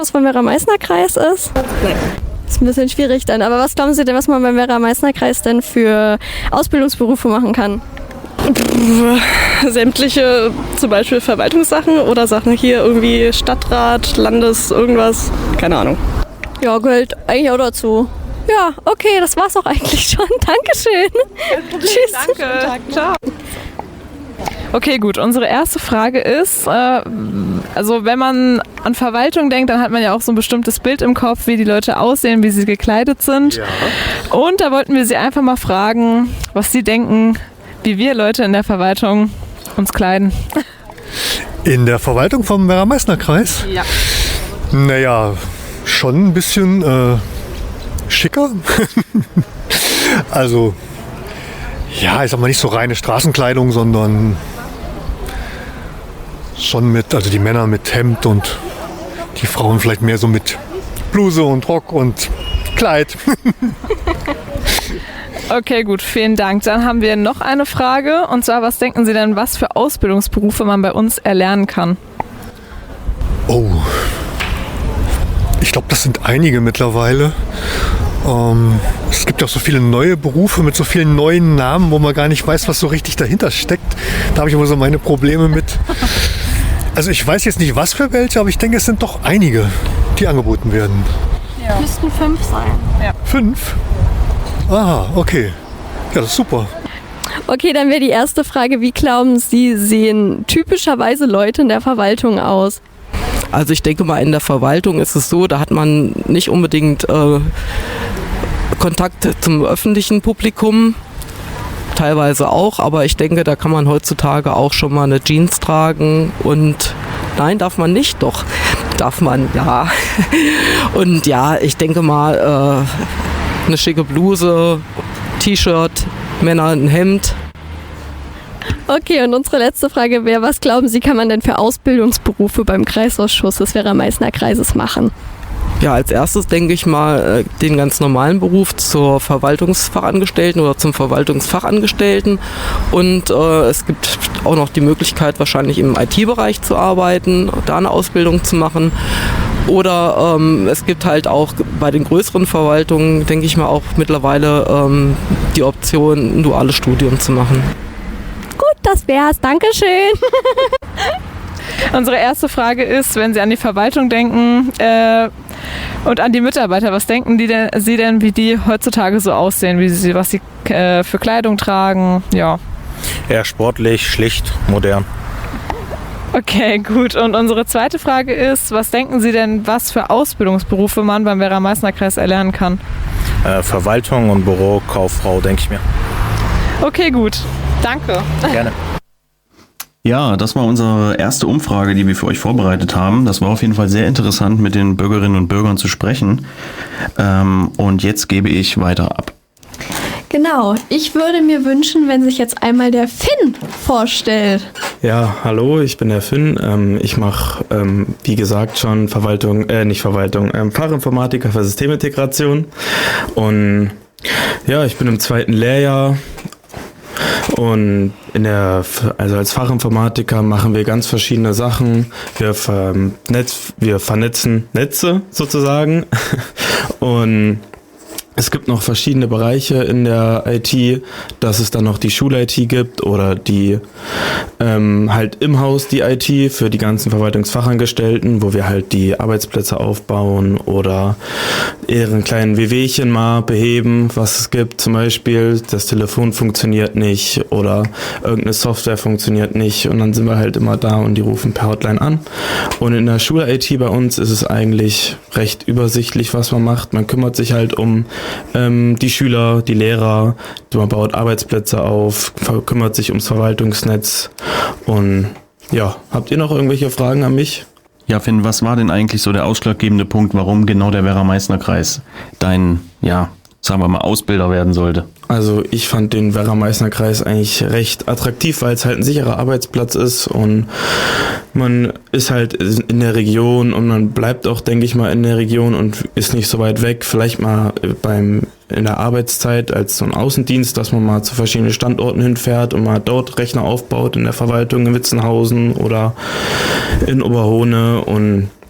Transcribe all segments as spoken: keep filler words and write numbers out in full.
Was beim Werra-Meißner-Kreis ist? Nein. Ist ein bisschen schwierig dann. Aber was glauben Sie denn, was man beim Werra-Meißner-Kreis denn für Ausbildungsberufe machen kann? Sämtliche, zum Beispiel Verwaltungssachen oder Sachen hier irgendwie Stadtrat, Landes, irgendwas, keine Ahnung. Ja, gehört eigentlich auch dazu. Ja, okay, das war's auch eigentlich schon. Dankeschön. Tschüss. Danke. Ciao. Okay, gut. Unsere erste Frage ist, äh, also wenn man an Verwaltung denkt, dann hat man ja auch so ein bestimmtes Bild im Kopf, wie die Leute aussehen, wie sie gekleidet sind. Ja. Und da wollten wir Sie einfach mal fragen, was Sie denken, wie wir Leute in der Verwaltung uns kleiden. In der Verwaltung vom Werra-Meißner-Kreis? Ja. Naja, schon ein bisschen äh, schicker. Also, ja, ich sag mal nicht so reine Straßenkleidung, sondern schon mit, also die Männer mit Hemd und die Frauen vielleicht mehr so mit Bluse und Rock und Kleid. Okay, gut, vielen Dank. Dann haben wir noch eine Frage. Und zwar, was denken Sie denn, was für Ausbildungsberufe man bei uns erlernen kann? Oh, ich glaube, das sind einige mittlerweile. Ähm, es gibt auch so viele neue Berufe mit so vielen neuen Namen, wo man gar nicht weiß, was so richtig dahinter steckt. Da habe ich immer so meine Probleme mit. Also ich weiß jetzt nicht, was für welche, aber ich denke, es sind doch einige, die angeboten werden. Ja. Müssten fünf sein. Ja. Fünf? Aha, okay. Ja, das ist super. Okay, dann wäre die erste Frage, wie glauben Sie, sehen typischerweise Leute in der Verwaltung aus? Also ich denke mal, in der Verwaltung ist es so, da hat man nicht unbedingt äh, Kontakt zum öffentlichen Publikum, teilweise auch, aber ich denke, da kann man heutzutage auch schon mal eine Jeans tragen und nein, darf man nicht, doch, darf man, ja. Und ja, ich denke mal, äh, eine schicke Bluse, T-Shirt, Männer ein Hemd. Okay, und unsere letzte Frage wäre, was glauben Sie, kann man denn für Ausbildungsberufe beim Kreisausschuss des Werra-Meißner-Kreises machen? Ja, als erstes denke ich mal den ganz normalen Beruf zur Verwaltungsfachangestellten oder zum Verwaltungsfachangestellten. Und äh, es gibt auch noch die Möglichkeit, wahrscheinlich im I T-Bereich zu arbeiten, da eine Ausbildung zu machen. Oder ähm, es gibt halt auch bei den größeren Verwaltungen, denke ich mal, auch mittlerweile ähm, die Option, ein duales Studium zu machen. Gut, das wär's. Dankeschön. Unsere erste Frage ist, wenn Sie an die Verwaltung denken äh, und an die Mitarbeiter, was denken die denn, Sie denn, wie die heutzutage so aussehen, wie sie, was sie äh, für Kleidung tragen? Ja. Eher sportlich, schlicht, modern. Okay, gut. Und unsere zweite Frage ist, was denken Sie denn, was für Ausbildungsberufe man beim Werra-Meißner-Kreis erlernen kann? Äh, Verwaltung und Bürokauffrau, denke ich mir. Okay, gut. Danke. Gerne. Ja, das war unsere erste Umfrage, die wir für euch vorbereitet haben. Das war auf jeden Fall sehr interessant, mit den Bürgerinnen und Bürgern zu sprechen. Ähm, und jetzt gebe ich weiter ab. Genau, ich würde mir wünschen, wenn sich jetzt einmal der Finn vorstellt. Ja, hallo, ich bin der Finn. Ähm, ich mache, ähm, wie gesagt, schon Verwaltung, äh, nicht Verwaltung, ähm, Fachinformatiker für Systemintegration. Und ja, ich bin im zweiten Lehrjahr. Und in der, also als Fachinformatiker machen wir ganz verschiedene Sachen. Wir, vernetz, wir vernetzen Netze sozusagen. Und es gibt noch verschiedene Bereiche in der I T, dass es dann noch die Schul-I T gibt oder die ähm, halt im Haus die I T für die ganzen Verwaltungsfachangestellten, wo wir halt die Arbeitsplätze aufbauen oder ihren kleinen Wehwehchen mal beheben, was es gibt. Zum Beispiel, das Telefon funktioniert nicht oder irgendeine Software funktioniert nicht und dann sind wir halt immer da und die rufen per Hotline an. Und in der Schul-I T bei uns ist es eigentlich recht übersichtlich, was man macht. Man kümmert sich halt um ähm, die Schüler, die Lehrer, man baut Arbeitsplätze auf, kümmert sich ums Verwaltungsnetz. Und ja, habt ihr noch irgendwelche Fragen an mich? Ja, Finn, was war denn eigentlich so der ausschlaggebende Punkt, warum genau der Werra-Meißner-Kreis dein, ja, sagen wir mal, Ausbilder werden sollte? Also ich fand den Werra-Meißner-Kreis eigentlich recht attraktiv, weil es halt ein sicherer Arbeitsplatz ist und man ist halt in der Region und man bleibt auch, denke ich mal, in der Region und ist nicht so weit weg. Vielleicht mal beim in der Arbeitszeit als so ein Außendienst, dass man mal zu verschiedenen Standorten hinfährt und mal dort Rechner aufbaut in der Verwaltung in Witzenhausen oder in Oberhohne und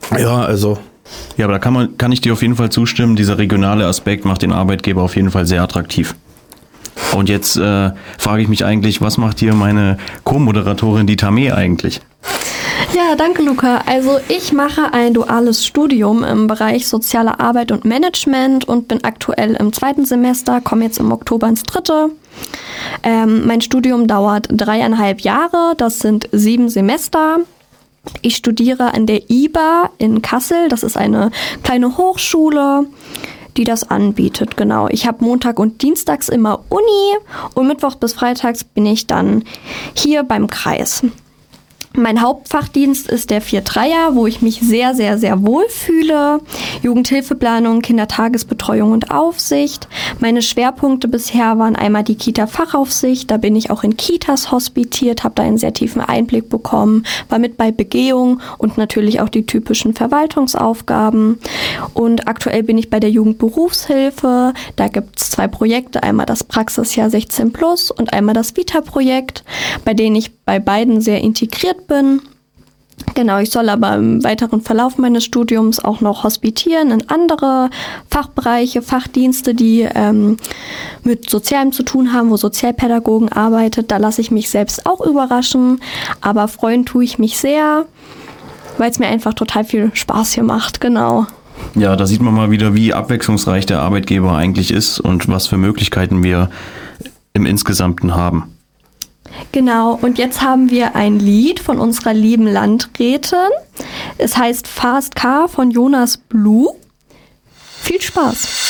Ja, also. Ja, aber da kann man, kann ich dir auf jeden Fall zustimmen. Dieser regionale Aspekt macht den Arbeitgeber auf jeden Fall sehr attraktiv. Und jetzt äh, frage ich mich eigentlich, was macht hier meine Co-Moderatorin, die Tamé, eigentlich? Ja, danke Luca. Also ich mache ein duales Studium im Bereich soziale Arbeit und Management und bin aktuell im zweiten Semester, komme jetzt im Oktober ins dritte. Ähm, mein Studium dauert dreieinhalb Jahre, das sind sieben Semester. Ich studiere an der I B A in Kassel, das ist eine kleine Hochschule, die das anbietet, genau. Ich habe Montag und Dienstags immer Uni und Mittwoch bis Freitags bin ich dann hier beim Kreis. Mein Hauptfachdienst ist der vier Dreier, wo ich mich sehr, sehr, sehr wohl fühle. Jugendhilfeplanung, Kindertagesbetreuung und Aufsicht. Meine Schwerpunkte bisher waren einmal die Kita-Fachaufsicht. Da bin ich auch in Kitas hospitiert, habe da einen sehr tiefen Einblick bekommen, war mit bei Begehung und natürlich auch die typischen Verwaltungsaufgaben. Und aktuell bin ich bei der Jugendberufshilfe. Da gibt es zwei Projekte, einmal das Praxisjahr sechzehn plus und einmal das Vita-Projekt, bei denen ich bei beiden sehr integriert bin. Genau, ich soll aber im weiteren Verlauf meines Studiums auch noch hospitieren in andere Fachbereiche, Fachdienste, die ähm, mit Sozialem zu tun haben, wo Sozialpädagogen arbeitet. Da lasse ich mich selbst auch überraschen, aber freuen tue ich mich sehr, weil es mir einfach total viel Spaß hier macht, genau. Ja, da sieht man mal wieder, wie abwechslungsreich der Arbeitgeber eigentlich ist und was für Möglichkeiten wir im Insgesamten haben. Genau, und jetzt haben wir ein Lied von unserer lieben Landrätin. Es heißt Fast Car von Jonas Blue. Viel Spaß!